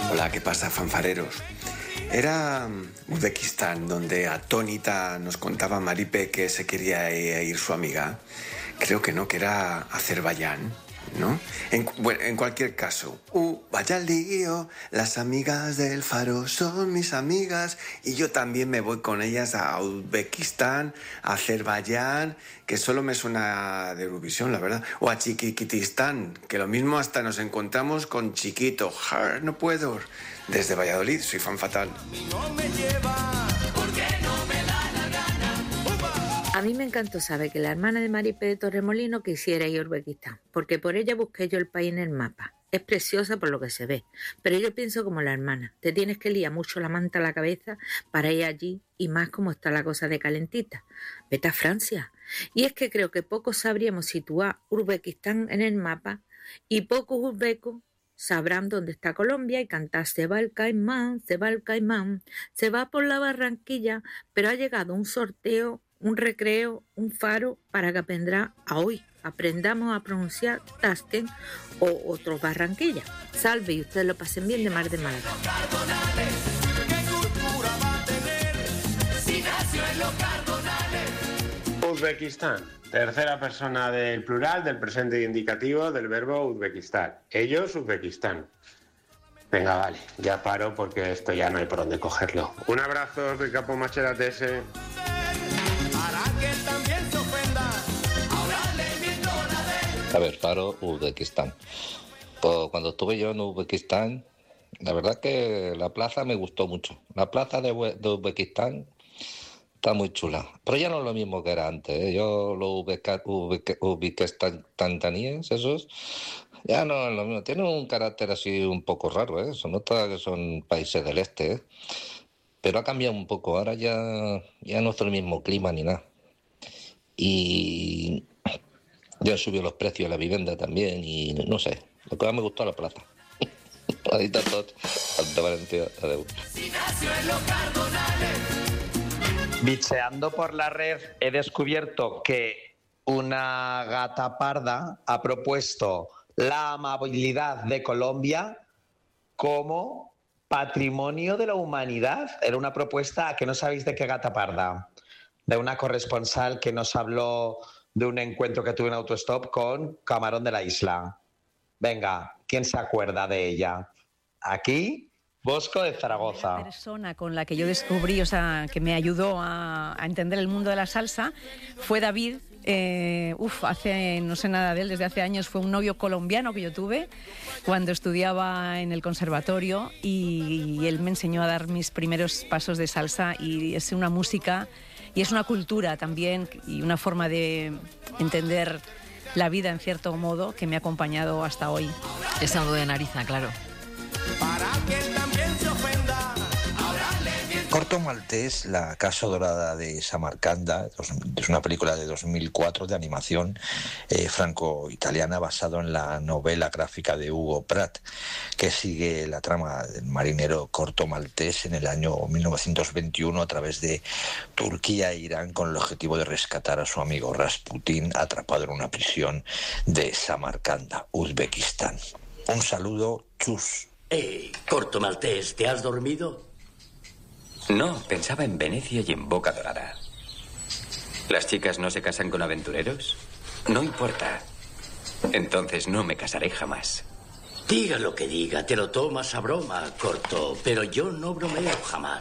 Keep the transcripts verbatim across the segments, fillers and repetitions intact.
Hola, ¿qué pasa, fanfareros? Era Uzbekistán, donde atónita nos contaba Maripe que se quería ir su amiga. Creo que no, que era Azerbaiyán, ¿no? En, bueno, en cualquier caso, uh, vaya lío, las amigas del Faro son mis amigas y yo también me voy con ellas a Uzbekistán, a Azerbaiyán, que solo me suena de Eurovisión, la verdad, o a Chiquitistán, que lo mismo hasta nos encontramos con Chiquito. Jar, no puedo. Desde Valladolid, soy fan fatal. No me lleva, porque no me da la gana. A mí me encantó saber que la hermana de Maripe de Torremolino quisiera ir a Uzbekistán, porque por ella busqué yo el país en el mapa. Es preciosa por lo que se ve, pero yo pienso como la hermana. Te tienes que liar mucho la manta a la cabeza para ir allí, y más como está la cosa de calentita. Vete a Francia. Y es que creo que pocos sabríamos situar Uzbekistán en el mapa, y pocos uzbecos sabrán dónde está Colombia y cantar se va el caimán, se va el caimán, se va por la Barranquilla, pero ha llegado un sorteo, un recreo, un faro para que aprenda a hoy. Aprendamos a pronunciar Tasken o otros Barranquilla. Salve y ustedes lo pasen bien de Mar de Málaga. Uzbekistán, tercera persona del plural, del presente indicativo del verbo Uzbekistán. Ellos, Uzbekistán. Venga, vale, ya paro porque esto ya no hay por dónde cogerlo. Un abrazo de Capo Machera T S. A ver, paro, Uzbekistán. Pues cuando estuve yo en Uzbekistán, la verdad que la plaza me gustó mucho. La plaza de, de Uzbekistán está muy chula, pero ya no es lo mismo que era antes, ¿eh? Yo los uzbekistaníes, esos, ya no es lo mismo. Tienen un carácter así un poco raro, ¿eh? Se nota que son países del este, ¿eh? Pero ha cambiado un poco. Ahora ya, ya no es el mismo clima ni nada. Y ya han subido los precios de la vivienda también y no sé. Lo que más me gustó es la plaza. Ahí está todo. Santa Valentina, adeu. Bicheando por la red he descubierto que una gata parda ha propuesto la amabilidad de Colombia como patrimonio de la humanidad. Era una propuesta que no sabéis de qué gata parda, de una corresponsal que nos habló de un encuentro que tuve en Autostop con Camarón de la Isla. Venga, ¿quién se acuerda de ella? Aquí, Bosco de Zaragoza. La persona con la que yo descubrí, o sea, que me ayudó a, a entender el mundo de la salsa, fue David. Eh, uf, hace, no sé nada de él, desde hace años. Fue un novio colombiano que yo tuve cuando estudiaba en el conservatorio y, y él me enseñó a dar mis primeros pasos de salsa y es una música y es una cultura también y una forma de entender la vida en cierto modo que me ha acompañado hasta hoy. Es algo de Nariza, claro. Para que también se ofenda. Corto Maltés, La Casa Dorada de Samarcanda, es una película de dos mil cuatro de animación eh, franco-italiana basado en la novela gráfica de Hugo Pratt, que sigue la trama del marinero Corto Maltés en el año mil novecientos veintiuno a través de Turquía e Irán con el objetivo de rescatar a su amigo Rasputín atrapado en una prisión de Samarcanda, Uzbekistán. Un saludo, chus. Eh, Corto Maltés, ¿te has dormido? No, pensaba en Venecia y en Boca Dorada. ¿Las chicas no se casan con aventureros? No importa. Entonces no me casaré jamás. Diga lo que diga, te lo tomas a broma, Corto, pero yo no bromeo jamás.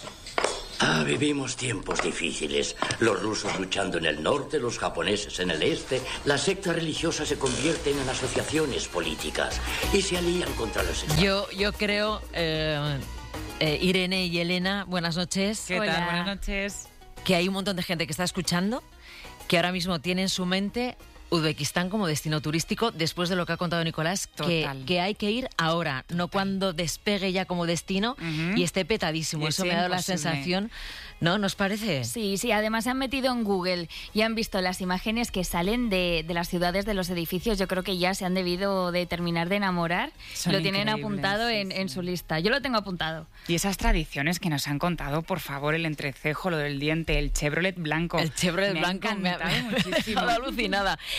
Ah, vivimos tiempos difíciles. Los rusos luchando en el norte, los japoneses en el este. Las sectas religiosas se convierten en asociaciones políticas y se alían contra los estados. Yo, yo creo... Eh... Eh, Irene y Elena, buenas noches. ¿Qué Hola. tal? Buenas noches. Que hay un montón de gente que está escuchando, que ahora mismo tiene en su mente Uzbekistán como destino turístico, después de lo que ha contado Nicolás, que, que hay que ir ahora, no cuando despegue ya como destino uh-huh. y esté petadísimo. Es Eso me ha dado imposible. La sensación, ¿no? ¿Nos parece? Sí, sí, además se han metido en Google y han visto las imágenes que salen de, de las ciudades, de los edificios. Yo creo que ya se han debido de terminar de enamorar. Son lo tienen apuntado sí, en, sí. en su lista. Yo lo tengo apuntado. Y esas tradiciones que nos han contado, por favor, el entrecejo, lo del diente, el Chevrolet blanco. El Chevrolet me blanco ha me ha, muchísimo. me ha alucinada.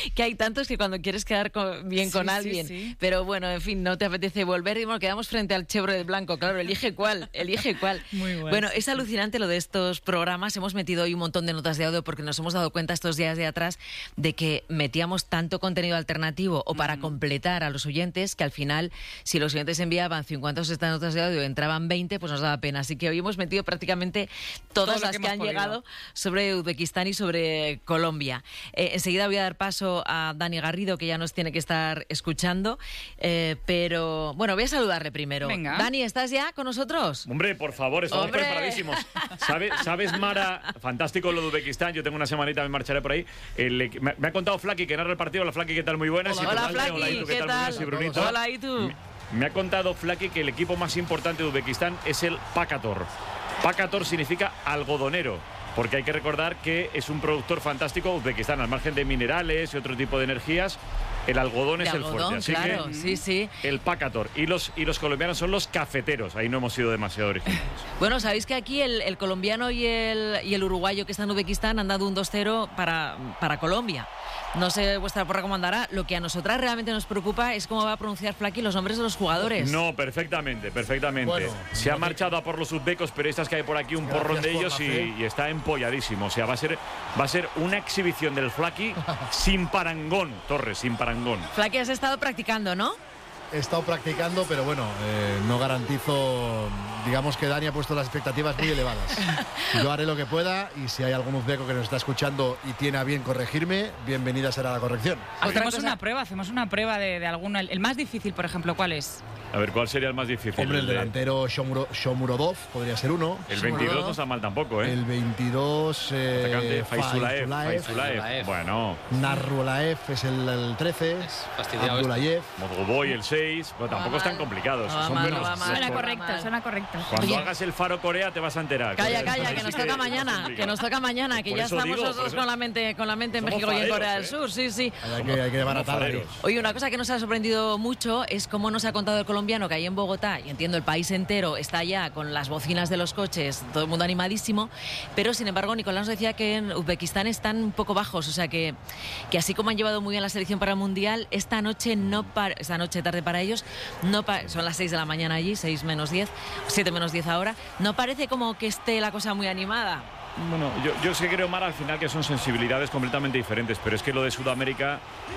que hay tantos que cuando quieres quedar con- bien Sí, con sí, alguien, sí. pero bueno, en fin, no te apetece volver y bueno, quedamos frente al Chevrolet blanco, claro, elige cuál, elige cuál. Muy guay, Bueno, sí, es alucinante lo de estos programas, hemos metido hoy un montón de notas de audio porque nos hemos dado cuenta estos días de atrás de que metíamos tanto contenido alternativo o para completar a los oyentes que al final, si los oyentes enviaban cincuenta o sesenta notas de audio y entraban veinte, pues nos daba pena. Así que hoy hemos metido prácticamente todas Todo lo las que que, hemos han podido. llegado sobre Uzbekistán y sobre Colombia. Eh, enseguida voy a dar paso a Dani Garrido, que ya nos tiene que estar escuchando, eh, pero bueno, voy a saludarle primero. Venga. Dani, ¿estás ya con nosotros? Hombre, por favor, estamos ¡Hombre! preparadísimos. ¿Sabe- ¿Sabes, Mara? Fantástico lo de Uzbekistán. Yo tengo una semanita, me marcharé por ahí. El equi- me, me ha contado Flaky que narra el partido. Hola, Flaky, ¿qué tal? Muy buenas. Hola, Y Hola, Iturralde, Flaky, Itu, ¿qué Muy tal? buenas, y Brunito. Hola, ¿y tú? Me, me ha contado Flaky que el equipo más importante de Uzbekistán es el Pakator. Pakator significa algodonero, porque hay que recordar que es un productor fantástico Uzbekistán, al margen de minerales y otro tipo de energías. El algodón De es el algodón, fuerte, así claro, que sí, sí. el Pakator. Y los, y los colombianos son los cafeteros. Ahí no hemos sido demasiado originales. Bueno, sabéis que aquí el, el colombiano y el, y el uruguayo que está en Uzbekistán han dado un dos cero para, para Colombia. No sé vuestra porra cómo andará. Lo que a nosotras realmente nos preocupa es cómo va a pronunciar Flaky los nombres de los jugadores. No, perfectamente, perfectamente. Bueno, Se ha marchado a por los uzbecos periodistas que hay por aquí, un Gracias porrón de por ellos la y, fe. y está empolladísimo. O sea, va a ser, va a ser una exhibición del Flaky sin parangón, Torres, sin parangón. Flaky, has estado practicando, ¿no? He estado practicando, pero bueno, eh, no garantizo. Digamos que Dani ha puesto las expectativas muy elevadas. Yo haré lo que pueda y si hay algún uzbeco que nos está escuchando y tiene a bien corregirme, bienvenida será la corrección. Hacemos cosa- una prueba, hacemos una prueba de, de alguno. El, el más difícil, por ejemplo, ¿cuál es? A ver, ¿cuál sería el más difícil? Hombre, el de- delantero Shomuro- Shomurodov podría ser uno. El veintidós no está mal tampoco, ¿eh? El veintidós. Eh, Atacante Faizulaev. Faizulaev. Faizulaev. Bueno, Narrulaev es el, el trece. fastidiado Abdulayev. Modgoboy el seis. Bueno, tampoco están complicados. No va Son mal, menos. no va mal. Suena por- correcto, mal. suena correcto. Cuando Oye. hagas el Faro Corea te vas a enterar. Calla, Corea- calla, ahí que sí nos toca mañana, que nos toca mañana, que Por ya eso estamos digo, los por dos eso- con la mente, con la mente en Somos México y en fareros, Corea del ¿eh? Sur, sí, sí. Hay que, hay que baratar ahí. fareros. Oye, una cosa que nos ha sorprendido mucho es cómo nos ha contado el colombiano que ahí en Bogotá, y entiendo el país entero, está ya con las bocinas de los coches, todo el mundo animadísimo, pero sin embargo Nicolás nos decía que en Uzbekistán están un poco bajos, o sea que, que así como han llevado muy bien la selección para el Mundial, esta noche no para, esta noche tarde para ellos, no pa- son las seis de la mañana allí, seis menos diez, siete menos diez ahora, no parece como que esté la cosa muy animada. Bueno, yo, yo sí creo, Mara, al final que son sensibilidades completamente diferentes, pero es que lo de Sudamérica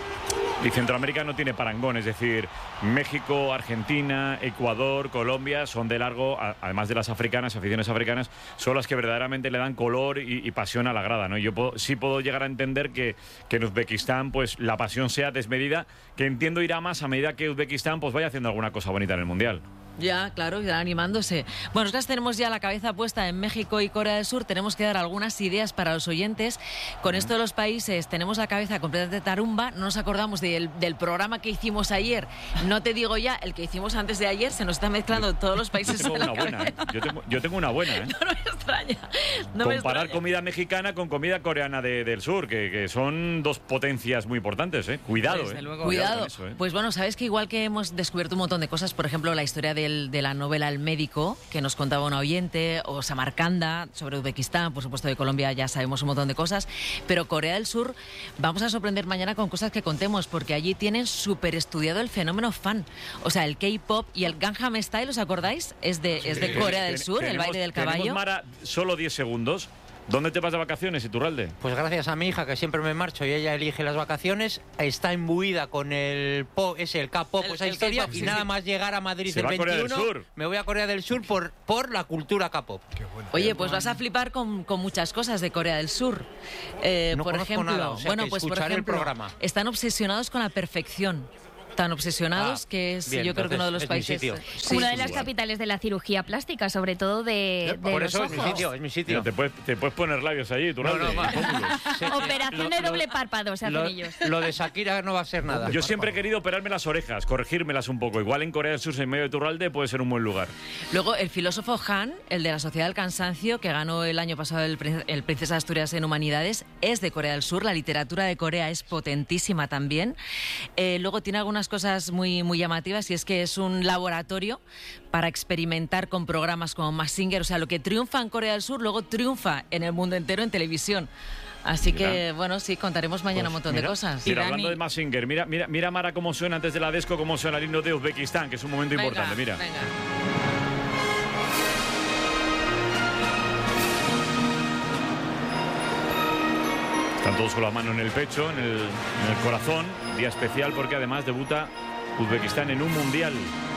y Centroamérica no tiene parangón, es decir, México, Argentina, Ecuador, Colombia son de largo, a- además de las africanas, aficiones africanas, son las que verdaderamente le dan color y, y pasión a la grada, ¿no? Yo puedo- sí puedo llegar a entender que, que en Uzbekistán pues la pasión sea desmedida, que entiendo irá más a medida que Uzbekistán pues vaya haciendo alguna cosa bonita en el Mundial. Ya, claro, irán animándose. Bueno, nosotros tenemos ya la cabeza puesta en México y Corea del Sur. Tenemos que dar algunas ideas para los oyentes. Con esto de los países tenemos la cabeza completamente tarumba. No nos acordamos del, del programa que hicimos ayer. No te digo ya, el que hicimos antes de ayer. Se nos está mezclando todos los países. Yo tengo en la una buena, ¿eh? cabeza. Yo tengo, yo tengo una buena, ¿eh? No me extraña. No me Comparar extraña. comida mexicana con comida coreana de- del sur, que, que son dos potencias muy importantes, ¿eh? Cuidado, Desde ¿eh? luego. Cuidado. con eso, ¿eh? Pues bueno, sabes que igual que hemos descubierto un montón de cosas, por ejemplo, la historia del- de la novela El médico, que nos contaba una oyente, o Samarcanda, sobre Uzbekistán, por supuesto de Colombia ya sabemos un montón de cosas, pero Corea del Sur vamos a sorprender mañana con cosas que contemos, porque allí tienen súper estudiado el fenómeno fan. O sea, el K-pop y el Gangnam Style, ¿os acordáis? Es de, es de Sí. Corea del Ten- Sur, el tenemos- baile del tenemos, caballo. Mara, solo diez segundos. ¿Dónde te vas de vacaciones, Iturralde? Pues gracias a mi hija, que siempre me marcho y ella elige las vacaciones, está imbuida con el pop, ese, el K-pop, El- esa el historia, K-pop, y sí, nada sí. más llegar a Madrid Se el va a Corea del veintiuno, Sur. me voy a Corea del Sur por, por la cultura K-pop. Oye, pues vas a flipar con, con muchas cosas de Corea del Sur. Eh, No por conozco ejemplo, nada, o sea bueno, que pues por escucharé el ejemplo, programa. están obsesionados con la perfección. Tan obsesionados Ah, que es, bien, yo creo que uno de los entonces es mi países. sitio. Sí, Una de sí, las sí. capitales de la cirugía plástica, sobre todo de, de Por los eso es mi ojos. sitio, es mi sitio. Mira, te, puedes, te puedes poner labios allí, Iturralde. No, no, va. y pómulos. Operación Lo- de lo- doble párpado se hacen Lo, ellos. lo de Shakira no va a ser nada. Yo siempre he querido operarme las orejas, corregírmelas un poco. Igual en Corea del Sur, en medio de Iturralde, puede ser un buen lugar. Luego, el filósofo Han, el de la Sociedad del Cansancio, que ganó el año pasado el, Prin- el Princesa de Asturias en Humanidades, es de Corea del Sur. La literatura de Corea es potentísima también. Eh, luego tiene algunas cosas muy, muy llamativas, y es que es un laboratorio para experimentar con programas como Mazinger. O sea, lo que triunfa en Corea del Sur, luego triunfa en el mundo entero en televisión. Así que, bueno, sí, contaremos mañana Pues, un montón mira, de cosas. Mira, hablando de Mazinger, mira, mira, mira Mara cómo suena antes de la desco, cómo suena el himno de Uzbekistán, que es un momento Venga, importante, mira. venga. Están todos con la mano en el pecho, en el, en el corazón. Día especial porque además debuta Uzbekistán en un mundial.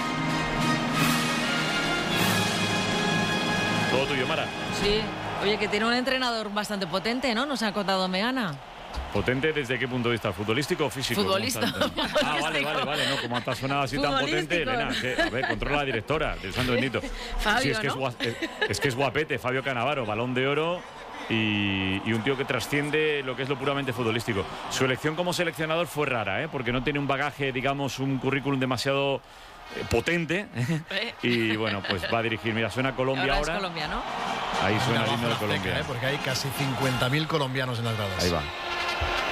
Todo tuyo, Mara. Sí. Oye, que tiene un entrenador bastante potente, ¿no? Nos ha contado Meana. ¿Potente desde qué punto de vista? ¿Futbolístico o físico? Futbolista. Ah, vale, vale, vale. No, como te ha sonado así tan potente, Elena. Que, a ver, controla la directora del Santo Bendito. Fabio, sí, es que, ¿no? es, gua- es, es que es guapete, Fabio Cannavaro, Balón de Oro y, y un tío que trasciende lo que es lo puramente futbolístico. Su elección como seleccionador fue rara, ¿eh? Porque no tiene un bagaje, digamos, un currículum demasiado eh, potente. Y bueno, pues va a dirigir. Mira, suena Colombia Ahora es ahora. Colombia, ¿no? Ahí suena el Una himno de baja Colombia. seca, ¿eh? Porque hay casi cincuenta mil colombianos en las gradas. Ahí va.